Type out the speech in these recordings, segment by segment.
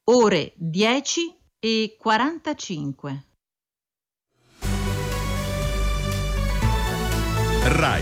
ore 10:45. RAI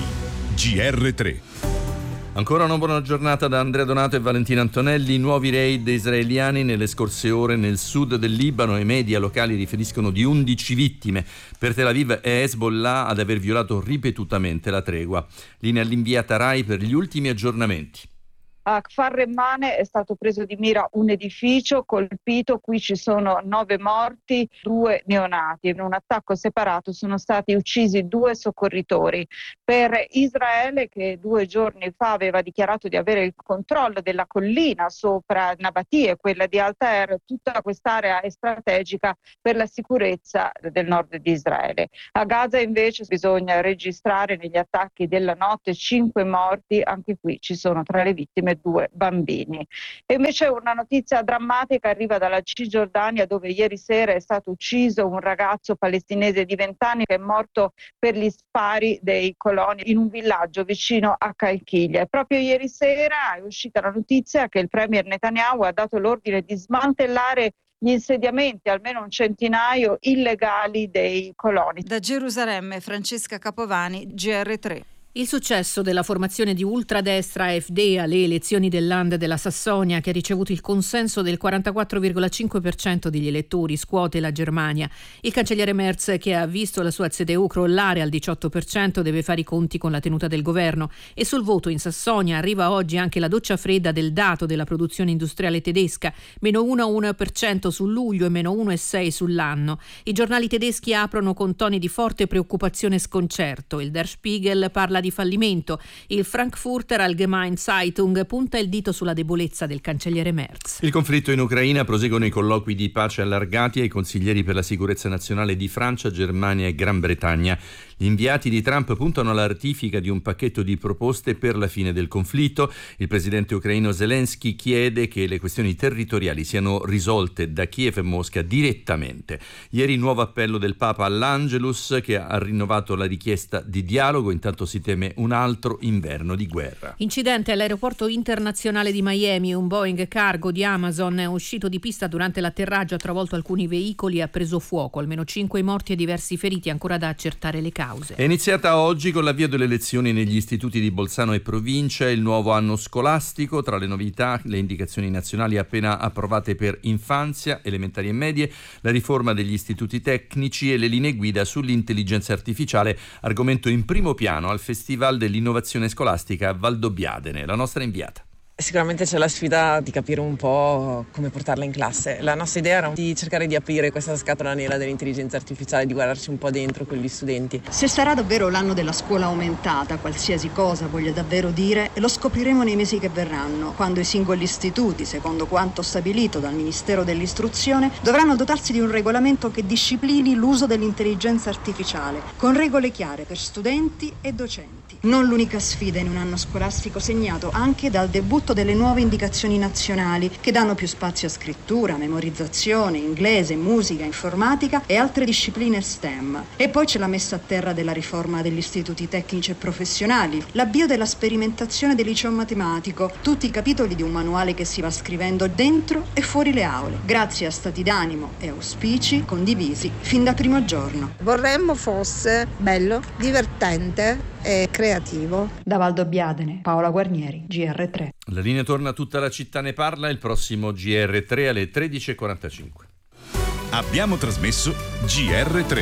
GR3. Ancora una buona giornata da Andrea Donato e Valentina Antonelli. Nuovi raid israeliani nelle scorse ore nel sud del Libano. I media locali riferiscono di 11 vittime. Per Tel Aviv è Hezbollah ad aver violato ripetutamente la tregua. Linea all'inviata RAI per gli ultimi aggiornamenti. A Kfar Remmane è stato preso di mira un edificio colpito, qui ci sono 9 morti, 2 neonati. In un attacco separato sono stati uccisi 2 soccorritori. Per Israele, che 2 giorni fa aveva dichiarato di avere il controllo della collina sopra Nabatie, quella di Altair, tutta quest'area è strategica per la sicurezza del nord di Israele. A Gaza invece bisogna registrare negli attacchi della notte 5 morti, anche qui ci sono tra le vittime 2 bambini. E invece una notizia drammatica arriva dalla Cisgiordania, dove ieri sera è stato ucciso un ragazzo palestinese di 20 anni che è morto per gli spari dei coloni in un villaggio vicino a Calchiglia. E proprio ieri sera è uscita la notizia che il premier Netanyahu ha dato l'ordine di smantellare gli insediamenti, almeno un centinaio illegali dei coloni. Da Gerusalemme, Francesca Capovani, GR3. Il successo della formazione di ultradestra AfD alle elezioni del Land della Sassonia, che ha ricevuto il consenso del 44,5% degli elettori, scuote la Germania. Il cancelliere Merz, che ha visto la sua CDU crollare al 18%, deve fare i conti con la tenuta del governo. E sul voto in Sassonia arriva oggi anche la doccia fredda del dato della produzione industriale tedesca, meno 1,1% su luglio e meno 1,6% sull'anno. I giornali tedeschi aprono con toni di forte preoccupazione e sconcerto. Il Der Spiegel parla di fallimento. Il Frankfurter Allgemeine Zeitung punta il dito sulla debolezza del cancelliere Merz. Il conflitto in Ucraina, proseguono i colloqui di pace allargati ai consiglieri per la sicurezza nazionale di Francia, Germania e Gran Bretagna. Gli inviati di Trump puntano alla ratifica di un pacchetto di proposte per la fine del conflitto. Il presidente ucraino Zelensky chiede che le questioni territoriali siano risolte da Kiev e Mosca direttamente. Ieri nuovo appello del Papa all'Angelus, che ha rinnovato la richiesta di dialogo. Intanto si teme un altro inverno di guerra. Incidente all'aeroporto internazionale di Miami. Un Boeing cargo di Amazon è uscito di pista durante l'atterraggio, ha travolto alcuni veicoli e ha preso fuoco. Almeno 5 morti e diversi feriti, ancora da accertare le cause. È iniziata oggi con l'avvio delle lezioni negli istituti di Bolzano e provincia, il nuovo anno scolastico. Tra le novità, le indicazioni nazionali appena approvate per infanzia, elementari e medie, la riforma degli istituti tecnici e le linee guida sull'intelligenza artificiale, argomento in primo piano al Festival dell'Innovazione Scolastica a Valdobbiadene. La nostra inviata. Sicuramente c'è la sfida di capire un po' come portarla in classe. La nostra idea era di cercare di aprire questa scatola nera dell'intelligenza artificiale, di guardarci un po' dentro con gli studenti. Se sarà davvero l'anno della scuola aumentata, qualsiasi cosa voglia davvero dire, lo scopriremo nei mesi che verranno, quando i singoli istituti, secondo quanto stabilito dal Ministero dell'Istruzione, dovranno dotarsi di un regolamento che disciplini l'uso dell'intelligenza artificiale, con regole chiare per studenti e docenti. Non l'unica sfida in un anno scolastico segnato anche dal debutto delle nuove indicazioni nazionali che danno più spazio a scrittura, memorizzazione, inglese, musica, informatica e altre discipline STEM. E poi c'è la messa a terra della riforma degli istituti tecnici e professionali, l'avvio della sperimentazione del liceo matematico, tutti i capitoli di un manuale che si va scrivendo dentro e fuori le aule, grazie a stati d'animo e auspici condivisi fin da primo giorno. Vorremmo fosse bello, divertente e creativo. Da Valdobbiadene, Paola Guarnieri, GR3. La linea torna, tutta la città ne parla, il prossimo GR3 alle 13:45. Abbiamo trasmesso GR3.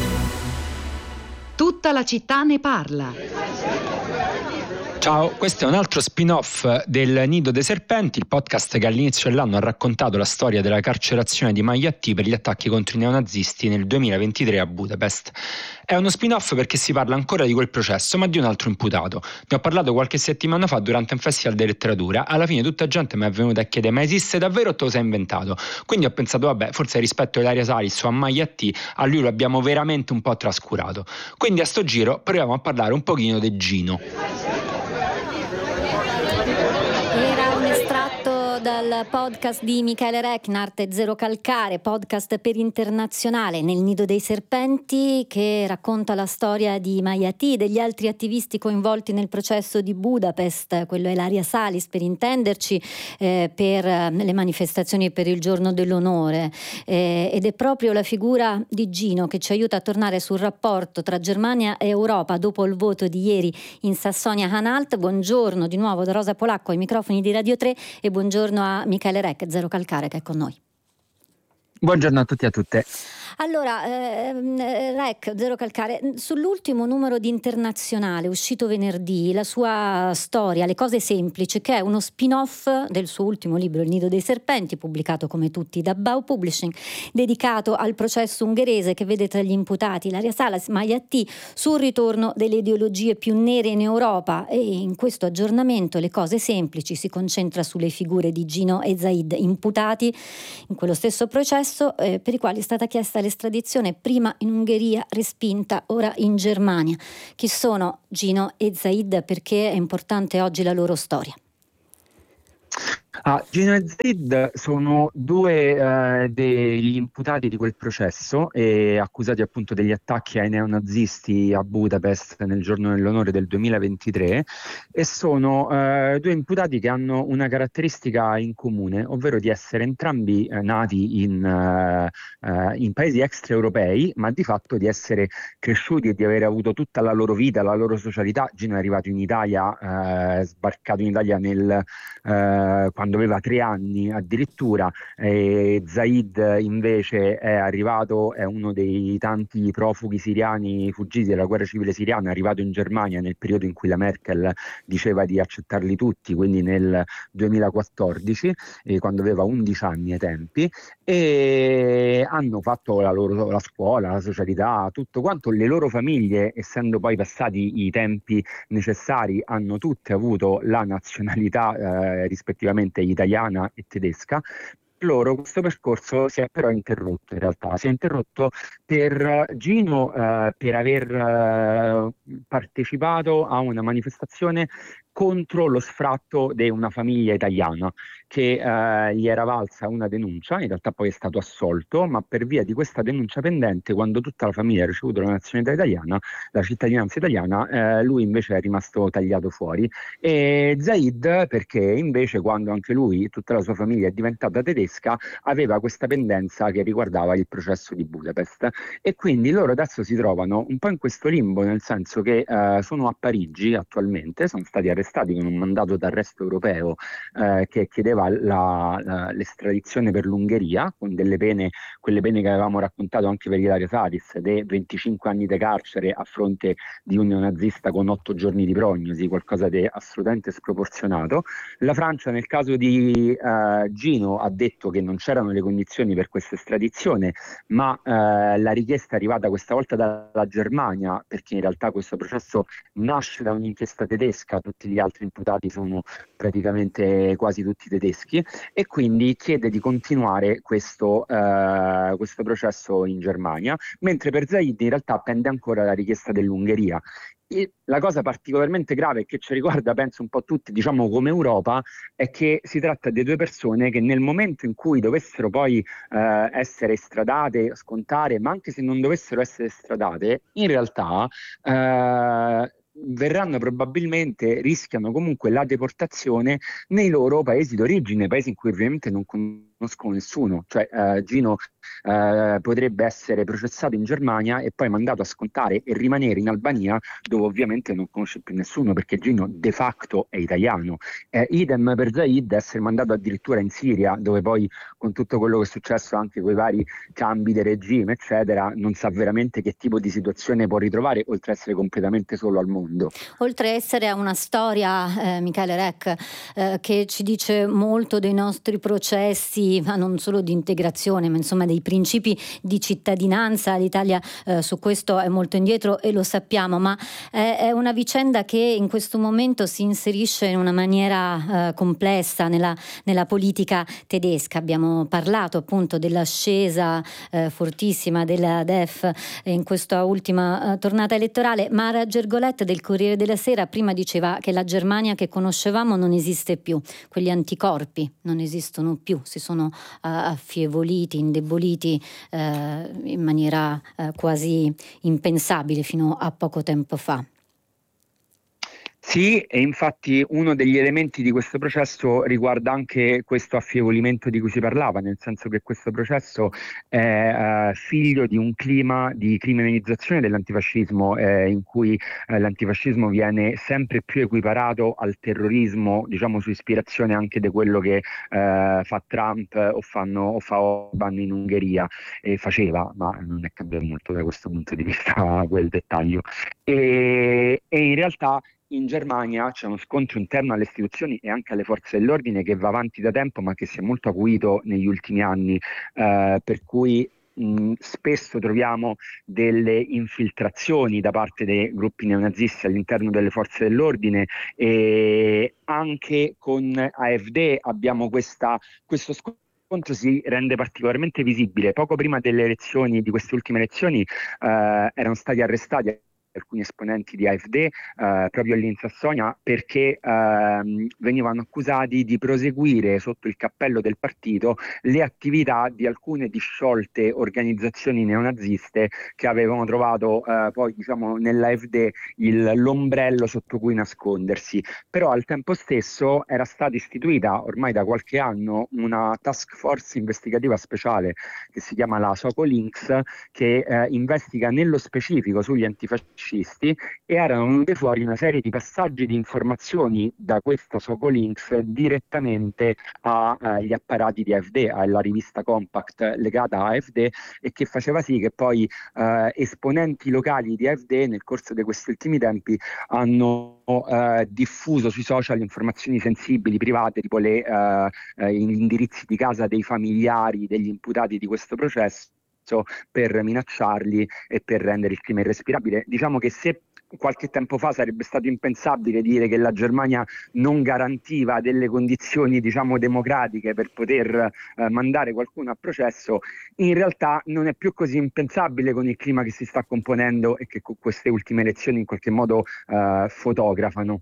Tutta la città ne parla. Ciao, questo è un altro spin-off del Nido dei Serpenti, il podcast che all'inizio dell'anno ha raccontato la storia della carcerazione di Magliatti per gli attacchi contro i neonazisti nel 2023 a Budapest. È uno spin-off perché si parla ancora di quel processo, ma di un altro imputato. Ne ho parlato qualche settimana fa durante un festival di letteratura. Alla fine tutta gente mi è venuta a chiedere: ma esiste davvero o te lo sei inventato? Quindi ho pensato, vabbè, forse rispetto a Ilaria Salis o a Magliatti, a lui lo abbiamo veramente un po' trascurato. Quindi a sto giro proviamo a parlare un pochino di Gino. dal podcast di Michele Recknart, Zero Calcare, podcast per Internazionale, Nel nido dei serpenti, che racconta la storia di Mayati e degli altri attivisti coinvolti nel processo di Budapest. Quello è Ilaria Salis, per intenderci, per le manifestazioni per il giorno dell'onore, ed è proprio la figura di Gino che ci aiuta a tornare sul rapporto tra Germania e Europa dopo il voto di ieri in Sassonia-Anhalt. Buongiorno di nuovo da Rosa Polacco ai microfoni di Radio 3 e buongiorno a Michele Reck, Zero Calcare, che è con noi. Buongiorno a tutti e a tutte. Allora, Rec, Zero Calcare, sull'ultimo numero di Internazionale uscito venerdì, la sua storia, Le cose semplici, che è uno spin-off del suo ultimo libro Il nido dei serpenti, pubblicato come tutti da Bau Publishing, dedicato al processo ungherese che vede tra gli imputati Ilaria Salis, Mayati, sul ritorno delle ideologie più nere in Europa. E in questo aggiornamento Le cose semplici si concentra sulle figure di Gino e Zaid, imputati in quello stesso processo, per i quali è stata chiesta l'estradizione, prima in Ungheria, respinta, ora in Germania. Chi sono Gino e Zaid? Perché è importante oggi la loro storia? Gino e Zaid sono due degli imputati di quel processo e accusati appunto degli attacchi ai neonazisti a Budapest nel giorno dell'onore del 2023, e sono due imputati che hanno una caratteristica in comune, ovvero di essere entrambi nati in paesi extraeuropei, ma di fatto di essere cresciuti e di avere avuto tutta la loro vita, la loro socialità. Gino è arrivato in Italia, sbarcato in Italia quando aveva 3 anni addirittura, Zaid invece è uno dei tanti profughi siriani fuggiti dalla guerra civile siriana, è arrivato in Germania nel periodo in cui la Merkel diceva di accettarli tutti, quindi nel 2014, quando aveva 11 anni ai tempi, e hanno fatto la scuola, la socialità, tutto quanto. Le loro famiglie, essendo poi passati i tempi necessari, hanno tutte avuto la nazionalità rispettivamente italiana e tedesca. Loro questo percorso si è però interrotto, in realtà si è interrotto per Gino per aver partecipato a una manifestazione contro lo sfratto di una famiglia italiana che gli era valsa una denuncia. In realtà poi è stato assolto, ma per via di questa denuncia pendente, quando tutta la famiglia ha ricevuto la nazionalità italiana, la cittadinanza italiana, lui invece è rimasto tagliato fuori. E Zaid perché invece, quando anche lui, tutta la sua famiglia è diventata tedesca, aveva questa pendenza che riguardava il processo di Budapest, e quindi loro adesso si trovano un po' in questo limbo, nel senso che sono a Parigi attualmente, sono stati arrestati con un mandato d'arresto europeo che chiedeva l'estradizione per l'Ungheria, con delle pene, quelle pene che avevamo raccontato anche per Ilaria Salis, dei 25 anni di carcere a fronte di un neonazista con 8 giorni di prognosi, qualcosa di assolutamente sproporzionato. La Francia, nel caso di Gino, ha detto che non c'erano le condizioni per questa estradizione, ma la richiesta è arrivata questa volta dalla Germania, perché in realtà questo processo nasce da un'inchiesta tedesca, tutti gli altri imputati sono praticamente quasi tutti tedeschi, e quindi chiede di continuare questo processo in Germania, mentre per Zaid in realtà pende ancora la richiesta dell'Ungheria. E la cosa particolarmente grave che ci riguarda, penso un po' tutti, diciamo come Europa, è che si tratta di due persone che nel momento in cui dovessero poi essere estradate, scontare, ma anche se non dovessero essere estradate, in realtà verranno probabilmente, rischiano comunque la deportazione nei loro paesi d'origine, paesi in cui ovviamente non conoscono nessuno. Cioè Gino potrebbe essere processato in Germania e poi mandato a scontare e rimanere in Albania, dove ovviamente non conosce più nessuno, perché Gino de facto è italiano. Idem per Zaid, essere mandato addirittura in Siria, dove poi con tutto quello che è successo, anche con i vari cambi di regime eccetera, non sa veramente che tipo di situazione può ritrovare, oltre a essere completamente solo al mondo. Oltre a essere una storia, Michele Reck, che ci dice molto dei nostri processi principi, ma non solo di integrazione, ma insomma dei principi di cittadinanza. L'Italia su questo è molto indietro e lo sappiamo, ma è una vicenda che in questo momento si inserisce in una maniera complessa nella politica tedesca. Abbiamo parlato appunto dell'ascesa fortissima della DEF in questa ultima tornata elettorale. Mara Gergolet del Corriere della Sera prima diceva che la Germania che conoscevamo non esiste più, quegli anticorpi non esistono più, si sono affievoliti, indeboliti in maniera quasi impensabile fino a poco tempo fa. Sì, e infatti uno degli elementi di questo processo riguarda anche questo affievolimento di cui si parlava, nel senso che questo processo è figlio di un clima di criminalizzazione dell'antifascismo, in cui l'antifascismo viene sempre più equiparato al terrorismo, diciamo su ispirazione anche di quello che fa Trump o fa Orban in Ungheria, e faceva, ma non è cambiato molto da questo punto di vista quel dettaglio. E in realtà in Germania c'è uno scontro interno alle istituzioni e anche alle forze dell'ordine che va avanti da tempo, ma che si è molto acuito negli ultimi anni, per cui spesso troviamo delle infiltrazioni da parte dei gruppi neonazisti all'interno delle forze dell'ordine, e anche con AfD abbiamo questo scontro si rende particolarmente visibile. Poco prima delle elezioni, di queste ultime elezioni, erano stati arrestati alcuni esponenti di AfD proprio lì in Sassonia, perché venivano accusati di proseguire sotto il cappello del partito le attività di alcune disciolte organizzazioni neonaziste che avevano trovato poi diciamo nell'AfD l'ombrello sotto cui nascondersi. Però al tempo stesso era stata istituita ormai da qualche anno una task force investigativa speciale che si chiama la Soco-Links, che investiga nello specifico sugli antifascisti, e erano venute fuori una serie di passaggi di informazioni da questo Soco-Links direttamente agli apparati di AfD, alla rivista Compact legata a AfD, e che faceva sì che poi esponenti locali di AfD nel corso di questi ultimi tempi hanno diffuso sui social informazioni sensibili, private, tipo gli indirizzi di casa dei familiari degli imputati di questo processo, per minacciarli e per rendere il clima irrespirabile. Diciamo che se qualche tempo fa sarebbe stato impensabile dire che la Germania non garantiva delle condizioni, diciamo, democratiche per poter mandare qualcuno a processo, in realtà non è più così impensabile con il clima che si sta componendo e che con queste ultime elezioni in qualche modo fotografano.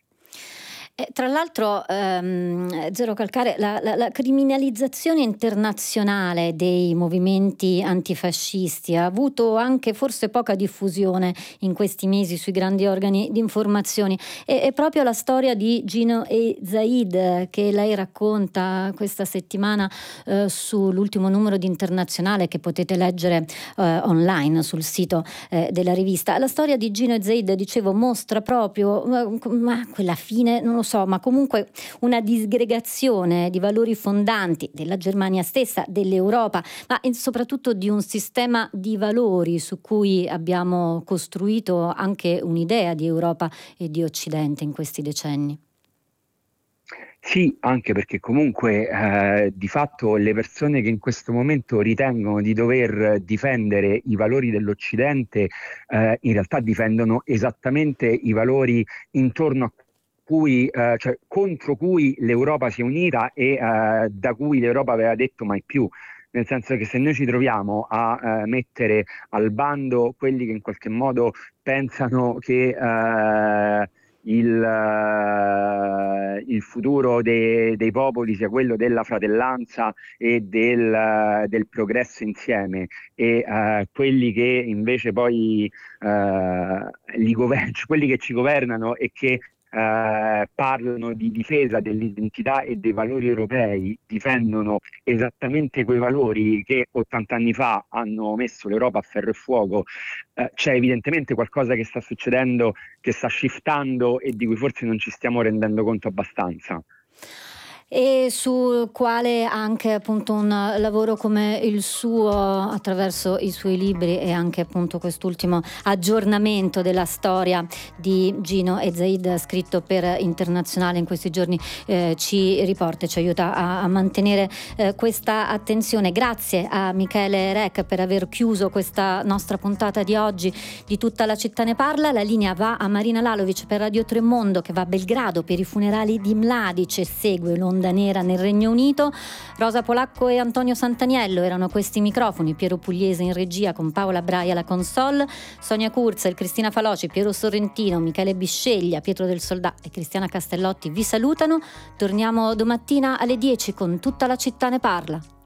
Tra l'altro, Zero Calcare, la criminalizzazione internazionale dei movimenti antifascisti ha avuto anche forse poca diffusione in questi mesi sui grandi organi di informazione. È proprio la storia di Gino e Zaid che lei racconta questa settimana sull'ultimo numero di Internazionale, che potete leggere online sul sito della rivista. La storia di Gino e Zaid, dicevo, mostra proprio quella fine, non lo so, ma comunque una disgregazione di valori fondanti della Germania stessa, dell'Europa, ma soprattutto di un sistema di valori su cui abbiamo costruito anche un'idea di Europa e di Occidente in questi decenni. Sì, anche perché comunque di fatto le persone che in questo momento ritengono di dover difendere i valori dell'Occidente in realtà difendono esattamente i valori intorno a cui, cioè contro cui l'Europa si è unita e da cui l'Europa aveva detto mai più. Nel senso che se noi ci troviamo a mettere al bando quelli che in qualche modo pensano che il futuro dei popoli sia quello della fratellanza e del progresso insieme, e quelli che invece poi quelli che ci governano e che parlano di difesa dell'identità e dei valori europei, difendono esattamente quei valori che 80 anni fa hanno messo l'Europa a ferro e fuoco. C'è evidentemente qualcosa che sta succedendo, che sta shiftando e di cui forse non ci stiamo rendendo conto abbastanza. e sul quale anche appunto un lavoro come il suo, attraverso i suoi libri e anche appunto quest'ultimo aggiornamento della storia di Gino e Zaid scritto per Internazionale in questi giorni ci riporta e ci aiuta a mantenere questa attenzione. Grazie a Michele Rec per aver chiuso questa nostra puntata di oggi di Tutta la città ne parla. La linea va a Marina Lalovic per Radio Tremondo, che va a Belgrado per i funerali di Mladic e segue l'onda nera nel Regno Unito. Rosa Polacco e Antonio Santaniello erano questi microfoni, Piero Pugliese in regia con Paola Braia alla console, Sonia Kurzel, Cristina Faloci, Piero Sorrentino, Michele Bisceglia, Pietro del Soldà e Cristiana Castellotti vi salutano. Torniamo domattina alle 10 con Tutta la città ne parla.